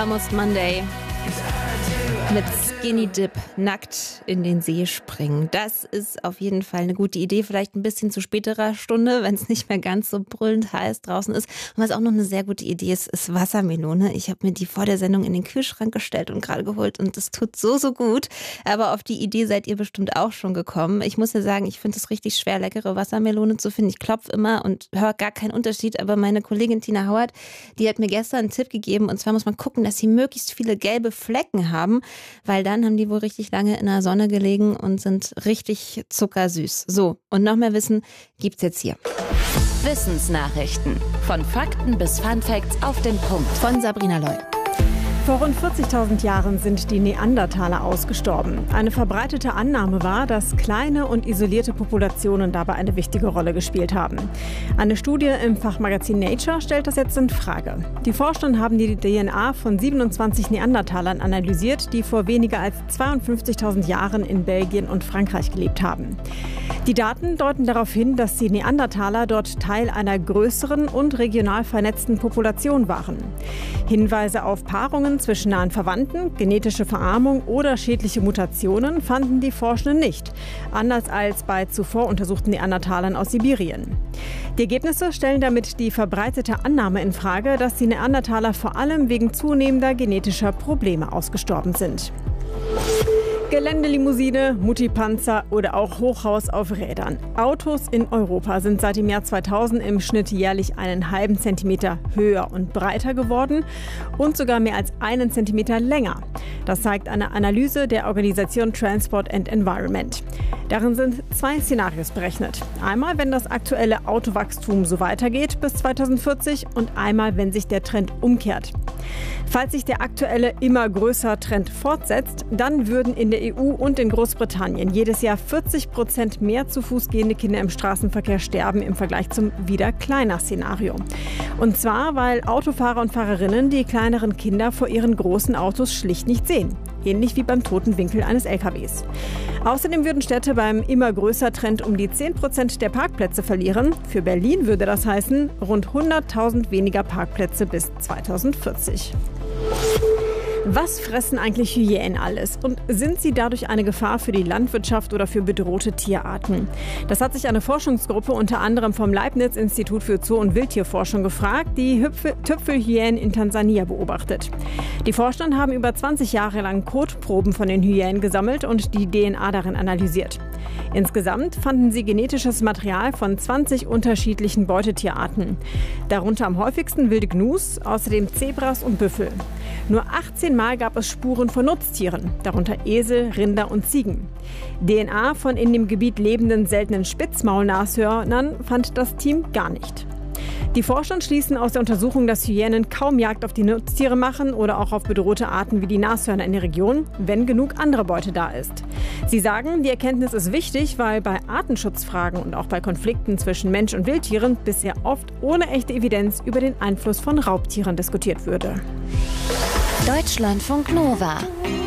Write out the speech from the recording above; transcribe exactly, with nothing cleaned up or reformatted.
Almost Monday. Mit Skinny Dip nackt in den See springen. Das ist auf jeden Fall eine gute Idee. Vielleicht ein bisschen zu späterer Stunde, wenn es nicht mehr ganz so brüllend heiß draußen ist. Und was auch noch eine sehr gute Idee ist, ist Wassermelone. Ich habe mir die vor der Sendung in den Kühlschrank gestellt und gerade geholt. Und das tut so, so gut. Aber auf die Idee seid ihr bestimmt auch schon gekommen. Ich muss ja sagen, ich finde es richtig schwer, leckere Wassermelone zu finden. Ich klopfe immer und höre gar keinen Unterschied. Aber meine Kollegin Tina Hauert, die hat mir gestern einen Tipp gegeben. Und zwar muss man gucken, dass sie möglichst viele gelbe Flecken haben. Weil dann haben die wohl richtig lange in der Sonne gelegen und sind richtig zuckersüß. So, und noch mehr Wissen gibt's jetzt hier. Wissensnachrichten. Von Fakten bis Funfacts auf den Punkt. Von Sabrina Loy. Vor rund vierzigtausend Jahren sind die Neandertaler ausgestorben. Eine verbreitete Annahme war, dass kleine und isolierte Populationen dabei eine wichtige Rolle gespielt haben. Eine Studie im Fachmagazin Nature stellt das jetzt in Frage. Die Forscher haben die D N A von siebenundzwanzig Neandertalern analysiert, die vor weniger als zweiundfünfzigtausend Jahren in Belgien und Frankreich gelebt haben. Die Daten deuten darauf hin, dass die Neandertaler dort Teil einer größeren und regional vernetzten Population waren. Hinweise auf Paarungen zwischen nahen Verwandten, genetische Verarmung oder schädliche Mutationen fanden die Forschenden nicht, anders als bei zuvor untersuchten Neandertalern aus Sibirien. Die Ergebnisse stellen damit die verbreitete Annahme in Frage, dass die Neandertaler vor allem wegen zunehmender genetischer Probleme ausgestorben sind. Geländelimousine, Muttipanzer oder auch Hochhaus auf Rädern. Autos in Europa sind seit dem Jahr zweitausend im Schnitt jährlich einen halben Zentimeter höher und breiter geworden und sogar mehr als einen Zentimeter länger. Das zeigt eine Analyse der Organisation Transport and Environment. Darin sind zwei Szenarios berechnet. Einmal, wenn das aktuelle Autowachstum so weitergeht bis zweitausendvierzig und einmal, wenn sich der Trend umkehrt. Falls sich der aktuelle immer größere Trend fortsetzt, dann würden in der E U und in Großbritannien jedes Jahr vierzig Prozent mehr zu Fuß gehende Kinder im Straßenverkehr sterben im Vergleich zum wieder kleiner Szenario. Und zwar, weil Autofahrer und Fahrerinnen die kleineren Kinder vor ihren großen Autos schlicht nicht sehen. Ähnlich wie beim toten Winkel eines L K Ws. Außerdem würden Städte beim immer größer Trend um die zehn Prozent der Parkplätze verlieren. Für Berlin würde das heißen, rund hunderttausend weniger Parkplätze bis zweitausendvierzig. Was fressen eigentlich Hyänen alles? Und sind sie dadurch eine Gefahr für die Landwirtschaft oder für bedrohte Tierarten? Das hat sich eine Forschungsgruppe unter anderem vom Leibniz-Institut für Zoo- und Wildtierforschung gefragt, die Hüpfe- Tüpfelhyänen in Tansania beobachtet. Die Forscher haben über zwanzig Jahre lang Kotproben von den Hyänen gesammelt und die D N A darin analysiert. Insgesamt fanden sie genetisches Material von zwanzig unterschiedlichen Beutetierarten. Darunter am häufigsten wilde Gnus, außerdem Zebras und Büffel. Nur achtzehn Mal gab es Spuren von Nutztieren, darunter Esel, Rinder und Ziegen. D N A von in dem Gebiet lebenden seltenen Spitzmaulnashörnern fand das Team gar nicht. Die Forscher schließen aus der Untersuchung, dass Hyänen kaum Jagd auf die Nutztiere machen oder auch auf bedrohte Arten wie die Nashörner in der Region, wenn genug andere Beute da ist. Sie sagen, die Erkenntnis ist wichtig, weil bei Artenschutzfragen und auch bei Konflikten zwischen Mensch und Wildtieren bisher oft ohne echte Evidenz über den Einfluss von Raubtieren diskutiert würde. Deutschlandfunk Nova.